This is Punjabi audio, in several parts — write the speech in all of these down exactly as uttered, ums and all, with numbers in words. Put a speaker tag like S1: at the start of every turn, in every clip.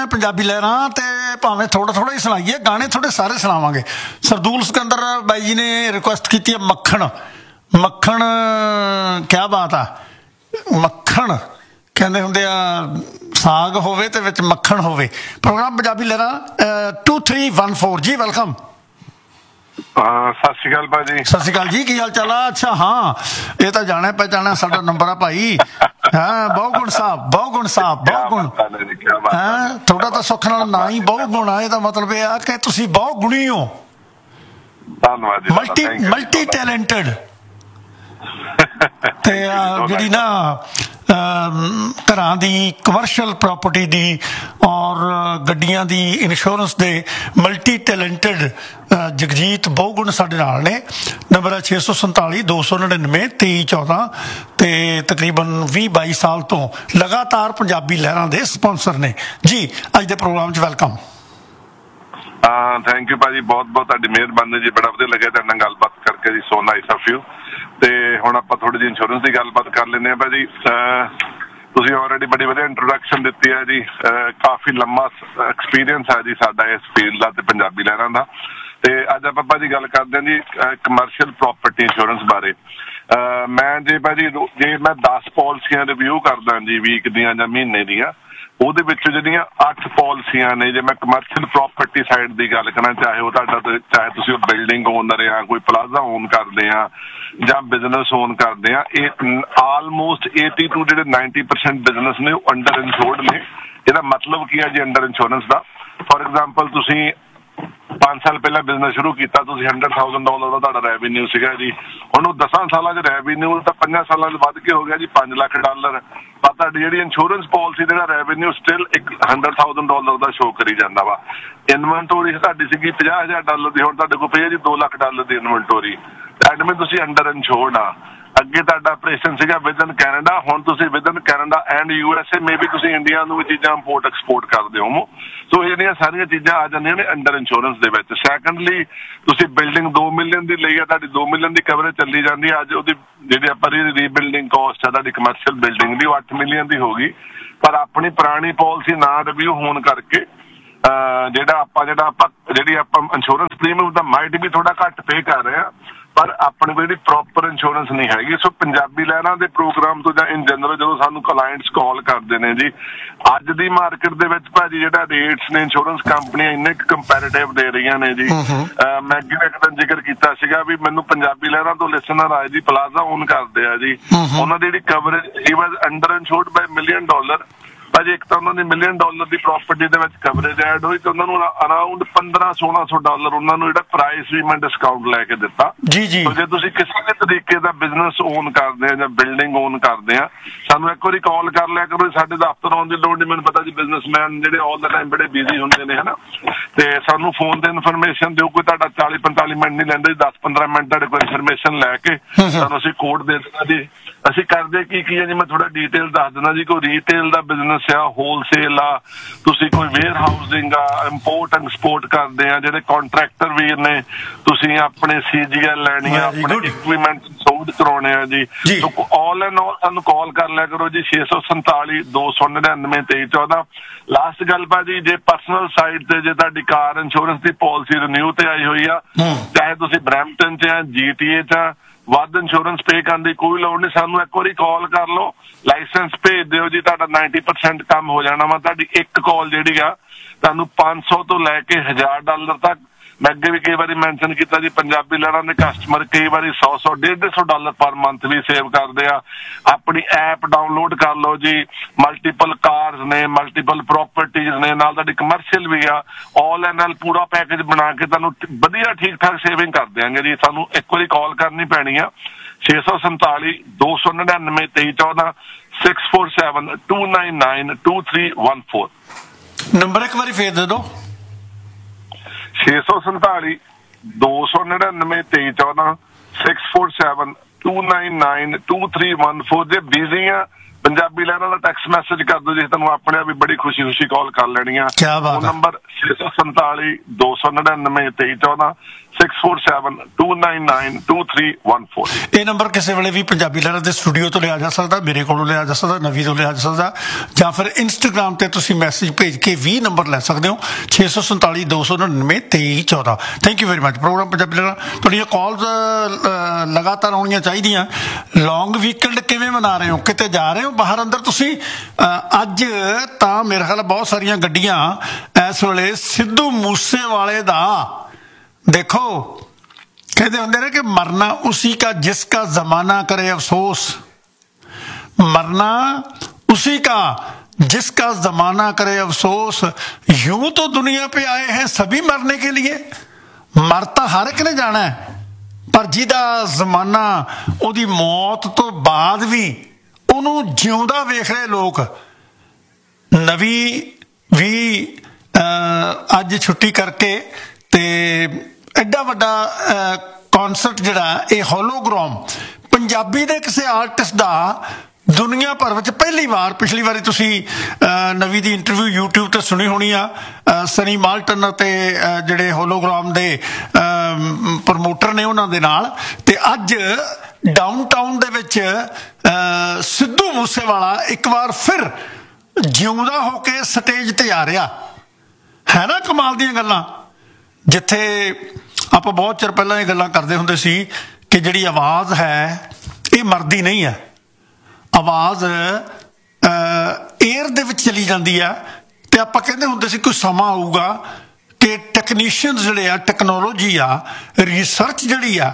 S1: ਪੰਜਾਬੀ ਲਹਿਰਾਂ ਤੇ ਭਾਵੇਂ ਥੋੜਾ ਥੋੜਾ ਹੀ ਸੁਣਾਈਏ, ਗਾਣੇ ਥੋੜੇ ਸਾਰੇ ਸੁਣਾਵਾਂਗੇ। ਸਰਦੂਲ ਸਿਕੰਦਰ ਬਾਈ ਜੀ ਨੇ ਰਿਕੁਐਸਟ ਕੀਤੀ ਹੈ ਮੱਖਣ। ਮੱਖਣ ਕਿਆ ਬਾਤ ਆ, ਮੱਖਣ ਕਹਿੰਦੇ ਹੁੰਦੇ ਆ ਸਾਗ ਹੋਵੇ ਤੇ ਵਿੱਚ ਮੱਖਣ ਹੋਵੇ। ਪ੍ਰੋਗਰਾਮ ਪੰਜਾਬੀ ਲਹਿਰਾਂ two three one four G, welcome.
S2: ਸਤਿ ਸ਼੍ਰੀ ਅਕਾਲ ਭਾਜੀ।
S1: ਸਤਿ ਸ਼੍ਰੀ ਅਕਾਲ ਜੀ, ਕੀ ਹਾਲ ਚਾਲ ਆ? ਅੱਛਾ ਹਾਂ, ਇਹ ਤਾਂ ਜਾਣਿਆ ਪਹਿਚਾਣਿਆ ਸਾਡਾ ਨੰਬਰ ਆ ਭਾਈ। ਹਾਂ ਬਹੁ ਗੁਣ ਸਾਹਿਬ, ਬਹੁ ਗੁਣ ਸਾਹਿਬ, ਬਹੁ ਗੁਣ। ਹਾਂ ਤੁਹਾਡਾ ਤਾਂ ਸੁੱਖ ਨਾਲ ਨਾ ਹੀ ਬਹੁ ਗੁਣ ਆ, ਇਹਦਾ ਮਤਲਬ ਇਹ ਆ ਕਿ ਤੁਸੀਂ ਬਹੁ ਗੁਣੀ ਹੋ।
S2: ਧੰਨਵਾਦ ਜੀ।
S1: Multi multi talented. ਤੇ ਜਿਹੜੀ ਨਾ ਘਰਾਂ ਦੀ ਕਮਰਸ਼ੀਅਲ ਪ੍ਰਾਪਰਟੀ ਦੀ ਔਰ ਗੱਡੀਆਂ ਦੀ ਇੰਸ਼ੋਰੈਂਸ ਦੇ ਮਲਟੀ ਟੈਲੈਂਟਡ ਜਗਜੀਤ ਬਹੁਗੁਣ ਸਾਡੇ ਨਾਲ ਨੇ। ਨੰਬਰ ਹੈ ਛੇ ਸੌ ਸੰਤਾਲੀ ਦੋ ਸੌ ਨੜਿਨਵੇਂ ਤੇਈ ਚੌਦਾਂ ਤੇ ਤਕਰੀਬਨ ਵੀਹ ਬਾਈ ਸਾਲ ਤੋਂ ਲਗਾਤਾਰ ਪੰਜਾਬੀ ਲਹਿਰਾਂ ਦੇ ਸਪਾਂਸਰ ਨੇ ਜੀ। ਅੱਜ ਦੇ ਪ੍ਰੋਗਰਾਮ 'ਚ ਵੈਲਕਮ।
S2: ਥੈਂਕ ਯੂ ਭਾਜੀ, ਬਹੁਤ ਬਹੁਤ ਤੁਹਾਡੀ ਮਿਹਰਬਾਨੀ ਜੀ। ਬੜਾ ਵਧੀਆ ਲੱਗਿਆ ਤੁਹਾਡੇ ਨਾਲ ਗੱਲਬਾਤ ਕਰਕੇ ਜੀ। So nice of you. ਤੇ ਹੁਣ ਆਪਾਂ ਥੋੜੀ ਜਿਹੀ ਇੰਸ਼ੋਰੈਂਸ ਦੀ ਗੱਲਬਾਤ ਕਰ ਲੈਂਦੇ ਹਾਂ ਭਾਜੀ। ਤੁਸੀਂ ਆਲਰੇਡੀ ਬੜੀ ਵਧੀਆ ਇੰਟਰੋਡਕਸ਼ਨ ਦਿੱਤੀ ਹੈ ਜੀ। ਕਾਫੀ ਲੰਮਾ ਐਕਸਪੀਰੀਅੰਸ ਹੈ ਜੀ ਸਾਡਾ ਇਸ ਫੀਲਡ ਦਾ ਤੇ ਪੰਜਾਬੀ ਲਹਿਰਾਂ ਦਾ। ਤੇ ਅੱਜ ਆਪਾਂ ਭਾਜੀ ਗੱਲ ਕਰਦੇ ਹਾਂ ਜੀ ਕਮਰਸ਼ੀਅਲ ਪ੍ਰੋਪਰਟੀ ਇੰਸ਼ੋਰੈਂਸ ਬਾਰੇ। ਮੈਂ ਜੇ ਭਾਜੀ ਜੇ ਮੈਂ ਦਸ ਪਾਲਿਸੀਆਂ ਰਿਵਿਊ ਕਰਦਾ ਜੀ ਵੀਕ ਦੀਆਂ ਜਾਂ ਮਹੀਨੇ ਦੀਆਂ, ਉਹਦੇ ਵਿੱਚੋਂ ਜਿਹੜੀਆਂ ਅੱਠ ਪਾਲਿਸੀਆਂ ਨੇ, ਜੇ ਮੈਂ ਕਮਰਸ਼ੀਅਲ ਪ੍ਰੋਪਰਟੀ ਸਾਈਡ ਦੀ ਗੱਲ ਕਰਾਂ, ਚਾਹੇ ਉਹ ਤੁਹਾਡਾ ਚਾਹੇ ਤੁਸੀਂ ਉਹ ਬਿਲਡਿੰਗ ਓਨਰ ਆ, ਕੋਈ ਪਲਾਜ਼ਾ ਓਨ ਕਰਦੇ ਆ ਜਾਂ ਬਿਜ਼ਨਸ ਓਨ ਕਰਦੇ ਆ, ਇਹ ਆਲਮੋਸਟ ਏਟੀ ਟੂ ਜਿਹੜੇ ਨਾਈਨਟੀ ਪਰਸੈਂਟ ਬਿਜ਼ਨਸ ਨੇ ਉਹ ਅੰਡਰ ਇੰਸ਼ੋਰਡ ਨੇ। ਇਹਦਾ ਮਤਲਬ ਕੀ ਹੈ ਜੀ under insurance the? For example ਤੁਸੀਂ ਪੰਜ ਸਾਲ ਪਹਿਲਾਂ ਬਿਜ਼ਨਸ ਸ਼ੁਰੂ ਕੀਤਾ, ਤੁਸੀਂ ਹੰਡਰਡ ਥਾਊਜ਼ੈਂਡ ਡਾਲਰ ਦਾ ਤੁਹਾਡਾ ਰੈਵਨਿਊ ਸੀਗਾ ਜੀ। ਹੁਣ ਉਹ ਦਸਾਂ ਸਾਲਾਂ 'ਚ ਰੈਵਨਿਊ ਤਾਂ ਪੰਜਾਂ ਸਾਲਾਂ 'ਚ ਵੱਧ ਕੇ ਹੋ ਗਿਆ ਜੀ ਪੰਜ ਲੱਖ ਡਾਲਰ। ਪਰ ਤੁਹਾਡੀ ਜਿਹੜੀ ਇੰਸ਼ੋਰੈਂਸ ਪਾਲਿਸੀ ਦਾ ਰੈਵਨਿਊ ਸਟਿਲ ਇੱਕ ਹੰਡਰਡ ਥਾਊਜ਼ੈਂਡ ਡਾਲਰ ਦਾ ਸ਼ੋ ਕਰੀ ਜਾਂਦਾ ਵਾ। ਇਨਵੈਂਟੋਰੀ ਤੁਹਾਡੀ ਸੀਗੀ ਪੰਜਾਹ ਹਜ਼ਾਰ ਡਾਲਰ ਦੀ, ਹੁਣ ਤੁਹਾਡੇ ਕੋਲ ਪਈ ਹੈ ਜੀ ਦੋ ਲੱਖ ਡਾਲਰ ਦੀ ਇਨਵੈਂਟੋਰੀ। ਐਡ ਮੀਨ ਤੁਸੀਂ ਅੰਡਰ ਇੰਸ਼ੋਰਡ ਆ। ਅੱਗੇ ਤੁਹਾਡਾ ਆਪਰੇਸ਼ਨ ਸੀਗਾ ਵਿਦਨ ਕੈਨੇਡਾ, ਹੁਣ ਤੁਸੀਂ within Canada and U S A ਮੇ ਵੀ ਤੁਸੀਂ ਇੰਡੀਆ ਨੂੰ ਵੀ ਚੀਜ਼ਾਂ ਇੰਪੋਰਟ ਐਕਸਪੋਰਟ ਕਰਦੇ ਹੋ। ਸੋ ਇਹ ਜਿਹੜੀਆਂ ਸਾਰੀਆਂ ਚੀਜ਼ਾਂ ਆ ਜਾਂਦੀਆਂ ਨੇ ਅੰਡਰ ਇੰਸ਼ੋਰੈਂਸ ਦੇ ਵਿੱਚ। ਸੈਕੰਡਲੀ ਤੁਸੀਂ ਬਿਲਡਿੰਗ ਦੋ ਮਿਲੀਅਨ ਦੀ ਲਈ ਆ, ਤੁਹਾਡੀ ਦੋ ਮਿਲੀਅਨ ਦੀ ਕਵਰੇਜ ਚੱਲੀ ਜਾਂਦੀ ਹੈ। ਅੱਜ ਉਹਦੀ ਜਿਹੜੀ ਆਪਾਂ ਰੀਬਿਲਡਿੰਗ ਕਾਸਟ ਆ ਤੁਹਾਡੀ ਕਮਰਸ਼ੀਅਲ ਬਿਲਡਿੰਗ ਦੀ ਉਹ ਅੱਠ ਮਿਲੀਅਨ ਦੀ ਹੋ ਗਈ। ਪਰ ਆਪਣੀ ਪੁਰਾਣੀ ਪਾਲਿਸੀ ਨਾ ਰਿਵਿਊ ਹੋਣ ਕਰਕੇ ਜਿਹੜਾ ਆਪਾਂ ਜਿਹੜਾ ਆਪਾਂ ਜਿਹੜੀ ਆਪਾਂ ਇੰਸ਼ੋਰੈਂਸ ਪ੍ਰੀਮੀਅਮ ਦਾ ਮਾਈਟ ਵੀ ਥੋੜਾ ਘੱਟ ਪੇ ਕਰ ਰਹੇ ਹਾਂ, ਪਰ ਆਪਣੇ ਕੋਲ ਜਿਹੜੀ ਪ੍ਰੋਪਰ ਇੰਸ਼ੋਰੈਂਸ ਨਹੀਂ ਹੈਗੀ। ਸੋ ਪੰਜਾਬੀ ਲਹਿਰਾਂ ਦੇ ਪ੍ਰੋਗਰਾਮ ਤੋਂ ਜਾਂ ਇਨ ਜਨਰਲ ਜਦੋਂ ਸਾਨੂੰ ਕਲਾਇੰਟਸ ਕਾਲ ਕਰਦੇ ਨੇ ਜੀ, ਅੱਜ ਦੀ ਮਾਰਕੀਟ ਦੇ ਵਿੱਚ ਭਾਜੀ ਜਿਹੜਾ ਰੇਟਸ ਨੇ ਇੰਸ਼ੋਰੈਂਸ ਕੰਪਨੀਆਂ ਇੰਨੇ ਕੰਪੈਰੀਟਿਵ ਦੇ ਰਹੀਆਂ ਨੇ ਜੀ। ਮੈਂ ਅੱਗੇ ਇੱਕ ਦਿਨ ਜ਼ਿਕਰ ਕੀਤਾ ਸੀਗਾ ਵੀ ਮੈਨੂੰ ਪੰਜਾਬੀ ਲਹਿਰਾਂ ਤੋਂ ਲਿਸਨਰ ਆਏ ਜੀ, ਪਲਾਜ਼ਾ ਓਨ ਕਰਦੇ ਆ ਜੀ, ਉਹਨਾਂ ਦੀ ਜਿਹੜੀ ਕਵਰੇਜ ਹੀ ਵਾਜ਼ ਅੰਡਰ ਇੰਸ਼ੋਰਡ ਬਾਈ ਮਿਲੀਅਨ ਡਾਲਰ। ਭਾਜੀ ਇੱਕ ਤਾਂ ਉਹਨਾਂ ਦੀ ਮਿਲੀਅਨ ਡਾਲਰ ਦੀ ਪ੍ਰੋਪਰਟੀ ਦੇ ਵਿੱਚ ਕਵਰੇਜ ਐਡ ਹੋਈ ਤੇ ਉਹਨਾਂ ਨੂੰ ਅਰਾਊਂਡ ਪੰਦਰਾਂ ਸੋਲਾਂ ਸੌ ਡਾਲਰ ਉਹਨਾਂ ਨੂੰ ਜਿਹੜਾ ਪ੍ਰਾਈਸ ਵੀ ਮੈਂ ਡਿਸਕਾਊਂਟ ਲੈ ਕੇ ਦਿੱਤਾ ਜੀ ਜੀ। ਜੇ ਤੁਸੀਂ ਕਿਸੇ ਵੀ ਤਰੀਕੇ ਦਾ ਬਿਜ਼ਨਸ ਓਨ ਕਰਦੇ ਆ ਜਾਂ ਬਿਲਡਿੰਗ ਓਨ ਕਰਦੇ ਆ, ਸਾਨੂੰ ਇੱਕ ਵਾਰੀ ਕਾਲ ਕਰ ਲਿਆ ਕਰੋ। ਸਾਡੇ ਦਫ਼ਤਰ ਆਉਣ ਦੀ ਲੋੜ ਨਹੀਂ। ਮੈਨੂੰ ਪਤਾ ਜੀ ਬਿਜ਼ਨਸਮੈਨ ਜਿਹੜੇ ਆਲ ਦਾ ਟਾਈਮ ਬੜੇ ਬਿਜ਼ੀ ਹੁੰਦੇ ਨੇ ਹਨਾ, ਤੇ ਸਾਨੂੰ ਫੋਨ ਤੇ ਇਨਫੋਰਮੇਸ਼ਨ ਦਿਓ। ਕੋਈ ਤੁਹਾਡਾ ਚਾਲੀ ਪੰਤਾਲੀ ਮਿੰਟ ਨਹੀਂ ਲੈਂਦੇ, ਦਸ ਪੰਦਰਾਂ ਮਿੰਟ ਤੁਹਾਡੇ ਕੋਲ ਇਨਫੋਰਮੇਸ਼ਨ ਲੈ ਕੇ ਸਾਨੂੰ ਅਸੀਂ ਕੋਡ ਦੇ ਦੇਣਾ ਜੀ। ਅਸੀਂ ਕਰਦੇ ਕੀ ਕੀ ਹੈ ਜੀ, ਮੈਂ ਥੋੜਾ ਡੀਟੇਲ ਦੱਸ ਦਿੰਦਾ ਜੀ। ਕੋਈ ਰੀਟੇਲ ਦਾ ਬਿਜ਼ਨਸ ਆ, ਹੋਲਸੇਲ ਆ, ਤੁਸੀਂ ਕੋਈ ਵੇਅਰ ਹਾਊਸਿੰਗ ਆ, ਇੰਪੋਰਟ ਐਕਸਪੋਰਟ ਕਰਦੇ ਆ, ਜਿਹੜੇ ਕਾਂਟਰੈਕਟਰ ਵੀਰ ਨੇ, ਤੁਸੀਂ ਆਪਣੇ ਸੀ ਜੀ ਐਲ ਲੈਣੀ ਆ, ਆਪਣੇ ਇਕਵਿਪਮੈਂਟ ਸੋਲਡ ਕਰਾਉਣੇ ਆ ਜੀ। ਆਲ ਐਂਡ ਆਲ ਸਾਨੂੰ ਕਾਲ ਕਰ ਲਿਆ ਕਰੋ ਜੀ ਛੇ ਸੌ ਸੰਤਾਲੀ ਦੋ ਸੌ ਨੜਿਨਵੇਂ ਤੇਈ ਚੌਦਾਂ। ਲਾਸਟ ਗੱਲ ਭਾਜੀ, ਜੇ ਪਰਸਨਲ ਸਾਈਡ ਤੇ ਜੇ ਤੁਹਾਡੀ ਕਾਰ ਇੰਸ਼ੋਰੈਂਸ ਦੀ ਪਾਲਿਸੀ ਰਿਨਿਊ ਤੇ ਆਈ ਹੋਈ ਆ, ਚਾਹੇ ਤੁਸੀਂ ਬਰੈਂਪਟਨ ਚ ਆ, ਜੀ ਟੀ ਏ ਚ ਆ, ਵੱਧ ਇੰਸ਼ੋਰੈਂਸ ਪੇ ਕਰਨ ਦੀ ਕੋਈ ਲੋੜ ਨਹੀਂ। ਸਾਨੂੰ ਇੱਕ ਵਾਰੀ ਕਾਲ ਕਰ ਲਓ, ਲਾਇਸੈਂਸ ਭੇਜ ਦਿਓ ਜੀ, ਤੁਹਾਡਾ ਨਾਈਨਟੀ ਪਰਸੈਂਟ ਕੰਮ ਹੋ ਜਾਣਾ ਵਾ। ਤੁਹਾਡੀ ਇੱਕ ਕਾਲ ਜਿਹੜੀ ਆ ਤੁਹਾਨੂੰ ਪੰਜ ਸੌ ਤੋਂ ਲੈ ਕੇ ਹਜ਼ਾਰ ਡਾਲਰ ਤੱਕ। ਮੈਂ ਅੱਗੇ ਵੀ ਕਈ ਵਾਰੀ ਮੈਂਸ਼ਨ ਕੀਤਾ ਜੀ, ਪੰਜਾਬੀ ਲਹਿਰਾਂ ਦੇ ਕਸਟਮਰ ਕਈ ਵਾਰੀ ਸੌ ਸੌ ਡੇਢ ਸੌ ਡਾਲਰ ਪਰ ਮੰਥ ਵੀ ਸੇਵ ਕਰਦੇ ਆ। ਆਪਣੀ ਐਪ ਡਾਊਨਲੋਡ ਕਰ ਲਓ ਜੀ। ਮਲਟੀਪਲ ਕਾਰਸ ਨੇ, ਮਲਟੀਪਲ ਪ੍ਰੋਪਰਟੀਜ਼ ਨੇ, ਨਾਲ ਤੁਹਾਡੀ ਕਮਰਸ਼ੀਅਲ ਵੀ ਆ। ਆਲ ਐਂਡ ਆਲ ਪੂਰਾ ਪੈਕੇਜ ਬਣਾ ਕੇ ਤੁਹਾਨੂੰ ਵਧੀਆ ਠੀਕ ਠਾਕ ਸੇਵਿੰਗ ਕਰ ਦਿਆਂਗੇ ਜੀ। ਸਾਨੂੰ ਇੱਕ ਵਾਰੀ ਕਾਲ ਕਰਨੀ ਪੈਣੀ ਆ ਛੇ ਸੌ ਸੰਤਾਲੀ ਦੋ ਸੌ ਨੜਿਨਵੇਂ ਤੇਈ ਚੌਦਾਂ six four seven to nine nine two three one four.
S1: Number ਇੱਕ ਵਾਰੀ ਫੇਰ ਦੇ ਦਿਓ।
S2: ਛੇ ਸੌ ਸੰਤਾਲੀ ਦੋ ਸੌ ਨੜਿਨਵੇਂ ਤੇਈ ਚੌਦਾਂ six four seven to nine nine two three one four. ਜੇ ਬਿਜ਼ੀ ਆ ਪੰਜਾਬੀ ਲਹਿਰਾਂ ਦਾ ਟੈਕਸਟ ਮੈਸੇਜ ਕਰ ਦਿਓ ਜੀ, ਤੁਹਾਨੂੰ ਆਪਣੇ ਆਪ ਵੀ ਬੜੀ ਖੁਸ਼ੀ ਖੁਸ਼ੀ ਕਾਲ ਕਰ ਲੈਣੀ ਆ। ਉਹ ਨੰਬਰ ਛੇ ਸੌ ਸੰਤਾਲੀ ਦੋ ਸੌ ਨੜਿਨਵੇਂ ਤੇਈ ਚੌਦਾਂ six four seven to nine nine two three one four.
S1: ਇਹ ਨੰਬਰ ਕਿਸੇ ਵੇਲੇ ਵੀ ਪੰਜਾਬੀ ਲਹਿਰਾਂ ਦੇ ਸਟੂਡੀਓ ਤੋਂ ਲਿਆ ਜਾ ਸਕਦਾ, ਮੇਰੇ ਕੋਲੋਂ ਲਿਆ ਜਾ ਸਕਦਾ, ਨਵੀ ਤੋਂ ਲਿਆ ਜਾ ਸਕਦਾ, ਜਾਂ ਫਿਰ ਇੰਸਟਾਗ੍ਰਾਮ ਤੇ ਤੁਸੀਂ ਮੈਸੇਜ ਭੇਜ ਕੇ ਵੀ ਨੰਬਰ ਲੈ ਸਕਦੇ ਹੋ ਛੇ ਸੌ ਸੰਤਾਲੀ ਦੋ ਸੌ ਨੜਿਨਵੇਂ ਤੇਈ ਚੌਦਾਂ। Thank you very much. Programme Punjabi ਲਹਿਰਾਂ ਤੁਹਾਡੀਆਂ ਕਾਲਸ ਲਗਾਤਾਰ ਆਉਣੀਆਂ ਚਾਹੀਦੀਆਂ। ਲੌਂਗ ਵੀਕਐਂਡ ਕਿਵੇਂ ਮਨਾ ਰਹੇ ਹੋ? ਕਿਤੇ ਜਾ ਰਹੇ ਹੋ ਬਾਹਰ ਅੰਦਰ ਤੁਸੀਂ? ਅੱਜ ਤਾਂ ਮੇਰੇ ਖਿਆਲ ਬਹੁਤ ਸਾਰੀਆਂ ਗੱਡੀਆਂ ਇਸ ਵੇਲੇ ਸਿੱਧੂ ਮੂਸੇਵਾਲੇ ਦਾ, ਦੇਖੋ कहते होंगे ना कि मरना उसी का जिसका जमाना करे अफसोस, मरना उसी का जिसका जमाना करे अफसोस। यूं तो दुनिया पे आए हैं सभी मरने के लिए, मर तो हर एक ने जाना है, पर जिहदा जमाना उहदी मौत तो बाद भी उहनूं जिउंदा वेख रहे लोग। नवी भी अज छुट्टी करके ते एडा वड्डा कॉन्सर्ट जिहड़ा ये होलोग्राम पंजाबी दे किसी आर्टिस्ट दा दुनिया भर में पहली बार, पिछली बारी तुसी नवी दी इंटरव्यू यूट्यूब ते सुनी होनी आ, सनी माल्टन ते जिहड़े होलोग्राम दे प्रमोटर ने उन्हां दे नाल, ते अज डाउनटाउन दे विच सिद्धू मूसेवाला एक बार फिर जिउंदा होके स्टेज ते आ रहा है ना। कमाल दीयां गल्लां, जिथे ਆਪਾਂ बहुत ਚਿਰ ਪਹਿਲਾਂ ਇਹ ਗੱਲਾਂ ਕਰਦੇ ਹੁੰਦੇ ਸੀ ਕਿ ਜਿਹੜੀ ਆਵਾਜ਼ ਹੈ ਇਹ ਮਰਦੀ ਨਹੀਂ ਹੈ, ਆਵਾਜ਼ ਏਅਰ ਦੇ ਵਿੱਚ ਚਲੀ ਜਾਂਦੀ ਆ। ਤੇ ਆਪਾਂ ਕਹਿੰਦੇ ਹੁੰਦੇ ਸੀ ਕੋਈ ਸਮਾਂ ਆਊਗਾ ਕਿ ਟੈਕਨੀਸ਼ੀਅਨਸ ਜਿਹੜੇ ਆ, ਟੈਕਨੋਲੋਜੀ ਆ, ਰਿਸਰਚ ਜਿਹੜੀ ਆ,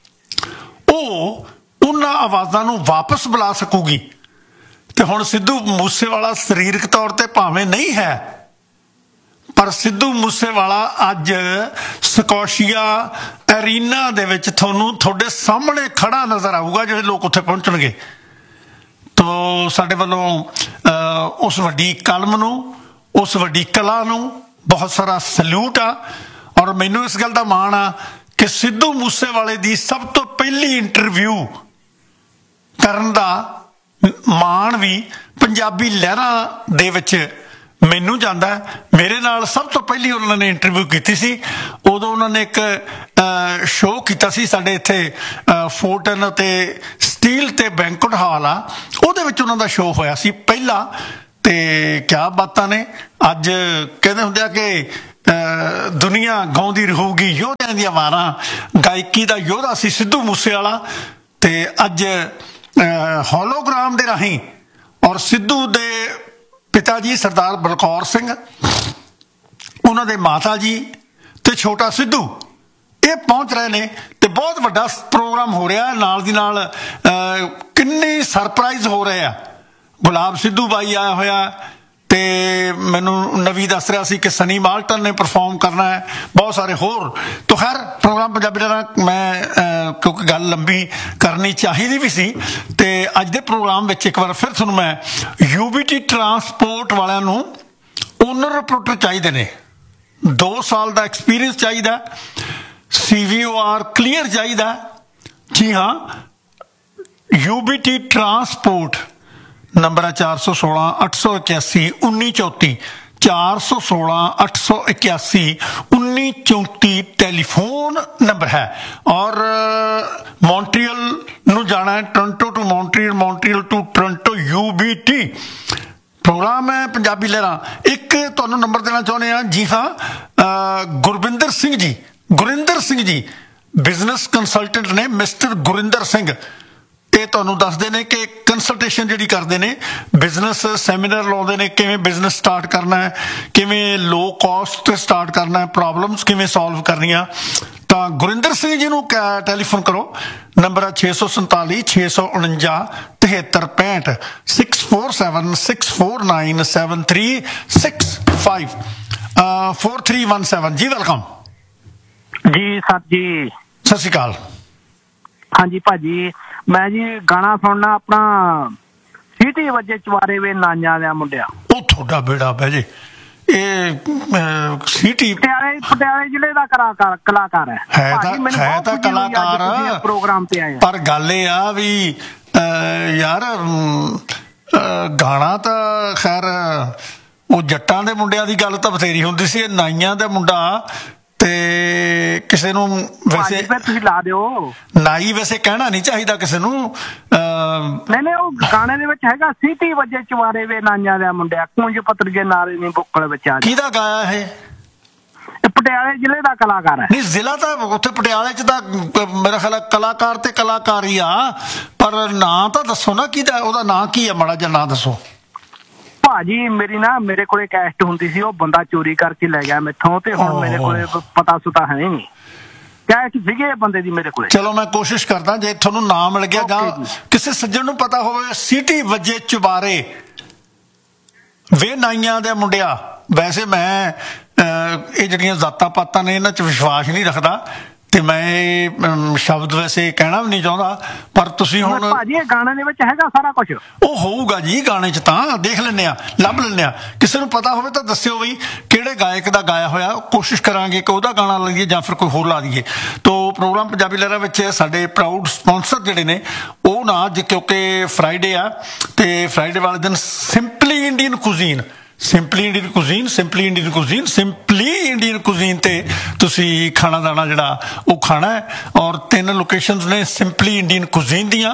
S1: ਉਹ ਉਹਨਾਂ ਆਵਾਜ਼ਾਂ ਨੂੰ ਵਾਪਸ ਬੁਲਾ ਸਕੂਗੀ। ਤੇ ਹੁਣ ਸਿੱਧੂ ਮੂਸੇਵਾਲਾ ਸਰੀਰਕ ਤੌਰ ਤੇ ਭਾਵੇਂ ਨਹੀਂ ਹੈ, पर सिद्धू मूसेवाला अज स्कॉशिया एरीना दे विच तुहानूं तुहाडे सामने खड़ा नज़र आऊगा जिहड़े लोग उत्थे पहुंचणगे। तो साडे वल्लों उस वड्डी कलम नूं, उस वड्डी कला नूं बहुत सारा सल्यूट आ। और मैनूं इस गल दा माण आ कि सिद्धू मूसेवाले दी सब तो पहली इंटरव्यू करन दा माण भी पंजाबी लहरां दे विच मैनू जांदा है। मेरे नाल सब तो पहली उन्होंने इंटरव्यू की सी, उदों उन्होंने एक शो किया सी साडे इत्थे फोर्टन ते स्टील ते बैंकुट हाल आ, उहदे विच उन्हां दा शो होया सी पहला। ते क्या बातां ने, अज कहंदे हुंदे आ कि दुनिया गाउंदी रहूगी योधियां दी वारां, गायकी दा योधा सी सिद्धू मूसेवाला। ते अज होलोग्राम दे राहीं और सिद्धू दे पिता जी सरदार बलकौर सिंह, उन्होंने माता जी ते छोटा सिद्धू ये पहुंच रहे ने, ते बहुत वड्डा प्रोग्राम हो रहा है। नाल दी नाल किन्ने सरप्राइज हो रहे हैं। गुलाब सिद्धू बाई आया होया, ते मैनू नवी दस रहा सी कि सनी माल्टन ने परफॉर्म करना है, बहुत सारे होर। तो खैर प्रोग्राम पंजाबी लहरां मैं क्योंकि गल लंबी करनी चाहिदी भी सी, ते अज दे प्रोग्राम विच एक बार फिर तुहानूं मैं यूबीटी ट्रांसपोर्ट वालियां नूं ओनर रिपोर्टर चाहिए ने, दो साल का एक्सपीरियंस चाहिए, सी वी ओ आर क्लीयर चाहिए। जी हाँ, यूबीटी ट्रांसपोर्ट नंबर है चार सौ सोलह अठ सौ इक्यासी उन्नी चौती, चार सौ सोलह अठ सौ इक्यासी उन्नी चौती टेलीफोन नंबर है। और मॉन्ट्रियल नू जाना है, Toronto to Montreal, Montreal to Toronto, UBT programme है पंजाबी लहरां। एक तुहानूं नंबर देना चाहुंदे आ, जी हाँ, गुरविंदर सिंह जी, गुरिंदर सिंह जी बिजनेस कंसलटेंट ने, मिस्टर गुरिंदर सिंह, ये तुहानूं दसदे ने कि कंसलटेशन जिहड़ी करदे ने, बिजनेस सैमीनार लाउंदे ने, किवें बिजनेस स्टार्ट करना है, किवें लो कॉस्ट स्टार्ट करना है, प्रॉब्लम्स किवें सॉल्व करनियां। तो गुरिंदर सिंह जी नूं टैलीफोन करो, नंबर है छे सौ संताली छे सौ उणंजा तिहत्तर पैंठ, six four seven six four nine seven three six five four three one seven. जी वेलकम
S3: जी सर जी,
S1: सत श्री अकाल।
S3: हाँ जी भाजी, मैं जी गाना सुनना अपना सीटी वजे चवारे वे नाइयां दे मुंडिया।
S1: ओ थोड़ा बेड़ा बह जे, ये सीटी
S3: पटियाले पटियाले जिले दा कलाकार कलाकार है
S1: है ता है ता कलाकार
S3: प्रोग्राम ते आए,
S1: पर गल ये आ भी यार गाना तो खैर वो जट्टां दे मुंडियां दी गल तां बथेरी हुंदी सी, नाइयां दा मुंडा ਤੇ ਕਿਸੇ ਨੂੰ ਵੈਸੇ
S3: ਫਿਰ ਤੁਸੀਂ ਲਾ ਦਿਓ।
S1: ਨਾਈ ਵੈਸੇ ਕਹਿਣਾ ਨਹੀਂ ਚਾਹੀਦਾ ਕਿਸੇ ਨੂੰ।
S3: ਨਹੀਂ ਨਹੀਂ ਉਹ ਗਾਣੇ ਦੇ ਵਿੱਚ ਹੈਗਾ ਸੀਟੀ ਵਜੇ ਚਵਾਰੇ ਵੇ ਨਾਈਆਂ ਦਾ ਮੁੰਡਿਆ ਕੁੰਜ ਪੱਤਰ ਜੇ ਨਾਰੇ ਨਹੀਂ ਬੁੱਕਲ ਵਿੱਚ ਆ।
S1: ਕਿਹਦਾ ਗਾਇਆ ਇਹ?
S3: ਪਟਿਆਲੇ ਜ਼ਿਲ੍ਹੇ ਦਾ ਕਲਾਕਾਰ ਹੈ।
S1: ਨਹੀਂ ਜ਼ਿਲ੍ਹਾ ਤਾਂ ਉੱਥੇ ਪਟਿਆਲੇ ਚ ਤਾਂ ਮੇਰਾ ਖਿਆਲ ਕਲਾਕਾਰ ਤੇ ਕਲਾਕਾਰ ਹੀ ਆ, ਪਰ ਨਾਂ ਤਾਂ ਦੱਸੋ ਨਾ ਕਿਹਦਾ, ਉਹਦਾ ਨਾਂ ਕੀ ਆ, ਮਾੜਾ ਜਿਹਾ ਨਾਂ ਦੱਸੋ।
S3: ਭਾਜੀ ਮੇਰੀ ਨਾ ਮੇਰੇ ਕੋਲੇ ਕੈਸਟ ਹੁੰਦੀ ਸੀ, ਉਹ ਬੰਦਾ ਚੋਰੀ ਕਰਕੇ ਲੈ ਗਿਆ ਮੈਥੋਂ, ਤੇ ਹੁਣ ਮੇਰੇ ਕੋਲੇ ਪਤਾ ਸੁਤਾ ਹੈ ਨਹੀਂ। ਕੈਸਟ ਸੀਗੇ ਬੰਦੇ ਦੀ ਮੇਰੇ ਕੋਲੇ।
S1: ਚਲੋ ਮੈਂ ਕੋਸ਼ਿਸ਼ ਕਰਦਾ, ਜੇ ਤੁਹਾਨੂੰ ਨਾਂ ਮਿਲ ਗਿਆ ਜਾਂ ਕਿਸੇ ਸੱਜਣ ਨੂੰ ਪਤਾ ਹੋਵੇ ਸਿਟੀ ਵਜੇ ਚੁਬਾਰੇ ਵੇ ਨਾਈਆਂ ਦੇ ਮੁੰਡਿਆ। ਵੈਸੇ ਮੈਂ ਇਹ ਜਿਹੜੀਆਂ ਜ਼ਾਤਾਂ ਪਾਤਾਂ ਨੇ ਇਹਨਾਂ 'ਚ ਵਿਸ਼ਵਾਸ ਨਹੀਂ ਰੱਖਦਾ, ਤੇ ਮੈਂ ਇਹ ਸ਼ਬਦ ਵੈਸੇ ਕਹਿਣਾ ਵੀ ਨਹੀਂ ਚਾਹੁੰਦਾ, ਪਰ ਤੁਸੀਂ ਹੁਣ
S3: ਭਾਜੀ ਇਹ ਗਾਣੇ ਦੇ ਵਿੱਚ ਹੈਗਾ ਸਾਰਾ ਕੁਝ।
S1: ਉਹ ਹੋਊਗਾ ਜੀ ਗਾਣੇ 'ਚ, ਤਾਂ ਦੇਖ ਲੈਂਦੇ ਆ, ਲੱਭ ਲੈਂਦੇ ਆ। ਕਿਸੇ ਨੂੰ ਪਤਾ ਹੋਵੇ ਤਾਂ ਦੱਸਿਓ ਬਈ ਕਿਹੜੇ ਗਾਇਕ ਦਾ ਗਾਇਆ ਹੋਇਆ, ਕੋਸ਼ਿਸ਼ ਕਰਾਂਗੇ ਕਿ ਉਹਦਾ ਗਾਣਾ ਲਾ ਲਈਏ ਜਾਂ ਫਿਰ ਕੋਈ ਹੋਰ ਲਾ ਦਈਏ। ਤੋ ਪ੍ਰੋਗਰਾਮ ਪੰਜਾਬੀ ਲਹਿਰਾਂ ਵਿੱਚ ਸਾਡੇ ਪ੍ਰਾਊਡ ਸਪਾਂਸਰ ਜਿਹੜੇ ਨੇ ਉਹ ਨਾ, ਅੱਜ ਕਿਉਂਕਿ ਫਰਾਈਡੇ ਆ ਤੇ ਫਰਾਈਡੇ ਵਾਲੇ ਦਿਨ simply Indian cuisine simply Indian cuisine simply Indian cuisine simply Indian cuisine ਤੇ ਤੁਸੀਂ ਖਾਣਾ ਦਾਣਾ ਜਿਹੜਾ ਉਹ ਖਾਣਾ ਹੈ। ਔਰ ਤਿੰਨ ਲੋਕੇਸ਼ਨਸ ਨੇ ਸਿੰਪਲੀ ਇੰਡੀਅਨ ਕੁਜ਼ੀਨ ਦੀਆਂ,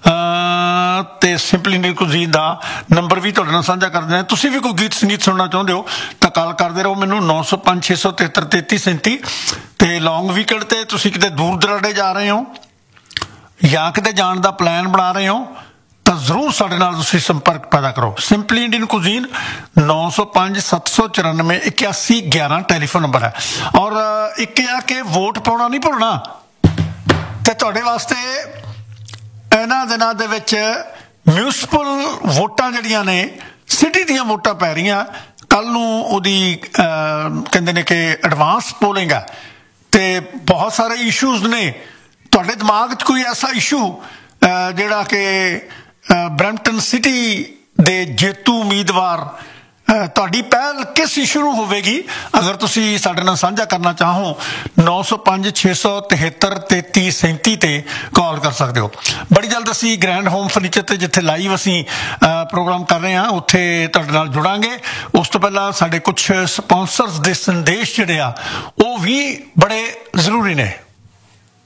S1: ਤੇ ਸਿੰਪਲੀ ਇੰਡੀਅਨ ਕੁਜ਼ੀਨ ਦਾ ਨੰਬਰ ਵੀ ਤੁਹਾਡੇ ਨਾਲ ਸਾਂਝਾ ਕਰਦੇ ਨੇ। ਤੁਸੀਂ ਵੀ ਕੋਈ ਗੀਤ ਸੰਗੀਤ ਸੁਣਨਾ ਚਾਹੁੰਦੇ ਹੋ ਤਾਂ ਕਾਲ ਕਰਦੇ ਰਹੋ ਮੈਨੂੰ ਨੌ ਸੌ ਪੰਜ ਛੇ ਸੌ ਤਿਹੱਤਰ ਤੇਤੀ ਸੈਂਤੀ। ਤੇ ਲੌਂਗ ਵੀਕਐਂਡ ਤੇ ਤੁਸੀਂ ਕਿਤੇ ਦੂਰ ਦਰਾਡੇ ਜਾ ਰਹੇ ਹੋ ਜਾਂ ਕਿਤੇ ਜਾਣ ਦਾ ਪਲਾਨ ਬਣਾ ਰਹੇ ਹੋ ਤਾਂ ਜ਼ਰੂਰ ਸਾਡੇ ਨਾਲ ਤੁਸੀਂ ਸੰਪਰਕ ਪੈਦਾ ਕਰੋ। ਸਿੰਪਲੀ ਇੰਡੀਅਨ ਕੁਜ਼ੀਨ ਨੌ ਸੌ ਪੰਜ ਸੱਤ ਸੌ ਚੁਰਾਨਵੇਂ ਇਕਿਆਸੀ ਗਿਆਰਾਂ ਟੈਲੀਫੋਨ ਨੰਬਰ ਹੈ। ਔਰ ਇੱਕ ਆ ਕਿ ਵੋਟ ਪਾਉਣਾ ਨਹੀਂ ਭੁੱਲਣਾ। ਤੇ ਤੁਹਾਡੇ ਵਾਸਤੇ ਇਹਨਾਂ ਦਿਨਾਂ ਦੇ ਵਿੱਚ ਮਿਊਨਿਸਪਲ ਵੋਟਾਂ ਜਿਹੜੀਆਂ ਨੇ, ਸਿਟੀ ਦੀਆਂ ਵੋਟਾਂ ਪੈ ਰਹੀਆਂ। ਕੱਲ ਨੂੰ ਉਹਦੀ ਕਹਿੰਦੇ ਨੇ ਕਿ ਐਡਵਾਂਸ ਪੋਲਿੰਗ ਹੈ ਤੇ ਬਹੁਤ ਸਾਰੇ ਇਸ਼ੂਜ਼ ਨੇ। ਤੁਹਾਡੇ ਦਿਮਾਗ 'ਚ ਕੋਈ ਐਸਾ ਇਸ਼ੂ ਜਿਹੜਾ ਕਿ ਬਰੈਂਪਟਨ ਸਿਟੀ ਦੇ ਜੇਤੂ ਉਮੀਦਵਾਰ, ਤੁਹਾਡੀ ਪਹਿਲ ਕਿਸ ਇਸ਼ੂ ਨੂੰ ਹੋਵੇਗੀ? ਅਗਰ ਤੁਸੀਂ ਸਾਡੇ ਨਾਲ ਸਾਂਝਾ ਕਰਨਾ ਚਾਹੋ ਨੌ ਸੌ ਪੰਜ ਛੇ ਸੌ ਤਿਹੱਤਰ ਤੇਤੀ ਸੈਂਤੀ ਤੇ ਕਾਲ ਕਰ ਸਕਦੇ ਹੋ। ਬੜੀ ਜਲਦ ਅਸੀਂ ਗ੍ਰੈਂਡ ਹੋਮ ਫਰਨੀਚਰ ਤੇ ਜਿੱਥੇ ਲਾਈਵ ਅਸੀਂ ਪ੍ਰੋਗਰਾਮ ਕਰ ਰਹੇ ਹਾਂ ਉੱਥੇ ਤੁਹਾਡੇ ਨਾਲ ਜੁੜਾਂਗੇ। ਉਸ ਤੋਂ ਪਹਿਲਾਂ ਸਾਡੇ ਕੁਝ ਸਪਾਂਸਰਸ ਦੇ ਸੰਦੇਸ਼ ਜਿਹੜੇ ਆ ਉਹ ਵੀ ਬੜੇ ਜ਼ਰੂਰੀ ਨੇ।